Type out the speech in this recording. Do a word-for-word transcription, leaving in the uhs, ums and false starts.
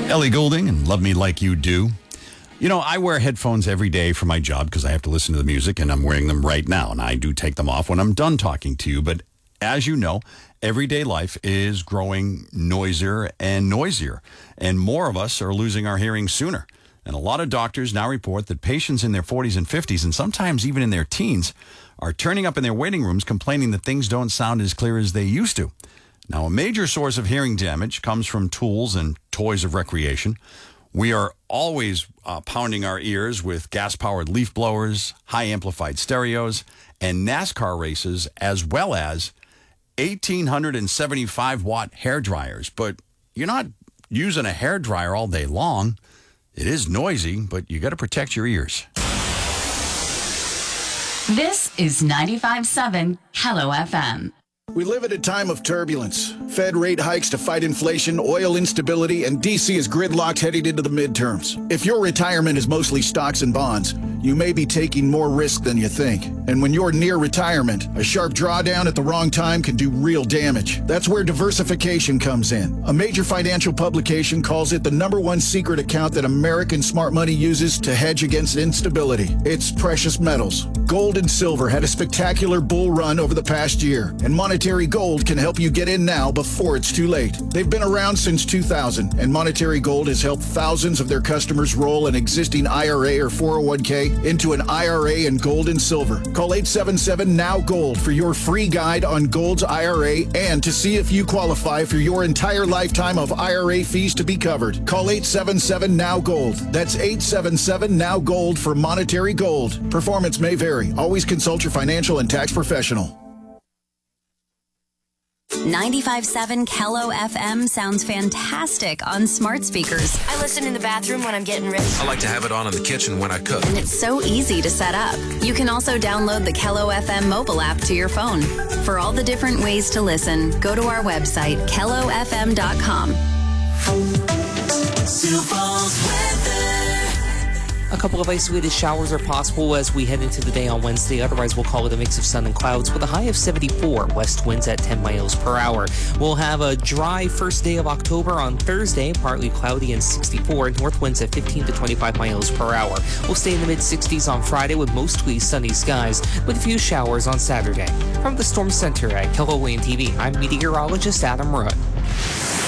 Ellie Goulding and Love Me Like You Do. You know, I wear headphones every day for my job because I have to listen to the music, and I'm wearing them right now. And I do take them off when I'm done talking to you. But as you know, everyday life is growing noisier and noisier, and more of us are losing our hearing sooner. And a lot of doctors now report that patients in their forties and fifties, and sometimes even in their teens, are turning up in their waiting rooms complaining that things don't sound as clear as they used to. Now, a major source of hearing damage comes from tools and toys of recreation. We are always uh, pounding our ears with gas-powered leaf blowers, high-amplified stereos, and NASCAR races, as well as eighteen seventy-five watt hair dryers. But you're not using a hair dryer all day long. It is noisy, but you got to protect your ears. This is ninety-five point seven Hello F M. We live at a time of turbulence. Fed rate hikes to fight inflation, oil instability, and D C is gridlocked heading into the midterms. If your retirement is mostly stocks and bonds, you may be taking more risk than you think. And when you're near retirement, a sharp drawdown at the wrong time can do real damage. That's where diversification comes in. A major financial publication calls it the number one secret account that American smart money uses to hedge against instability. It's precious metals. Gold and silver had a spectacular bull run over the past year, and Monetary Gold can help you get in now before it's too late. They've been around since two thousand, and Monetary Gold has helped thousands of their customers roll an existing I R A or four oh one k into an I R A in gold and silver. Call eight seven seven N O W Gold for your free guide on Gold's I R A and to see if you qualify for your entire lifetime of I R A fees to be covered. Call eight seven seven N O W Gold. That's eight seven seven N O W Gold for Monetary Gold. Performance may vary. Always consult your financial and tax professional. ninety-five point seven Kello F M sounds fantastic on smart speakers. I listen in the bathroom when I'm getting ready. I like to have it on in the kitchen when I cook. And it's so easy to set up. You can also download the Kello F M mobile app to your phone. For all the different ways to listen, go to our website, kello f m dot com. Sioux Falls weather. A couple of isolated showers are possible as we head into the day on Wednesday. Otherwise, we'll call it a mix of sun and clouds with a high of seventy-four. West winds at ten miles per hour. We'll have a dry first day of October on Thursday, partly cloudy and sixty-four. North winds at fifteen to twenty-five miles per hour. We'll stay in the mid-sixties on Friday with mostly sunny skies with a few showers on Saturday. From the Storm Center at Keloland T V, I'm meteorologist Adam Root.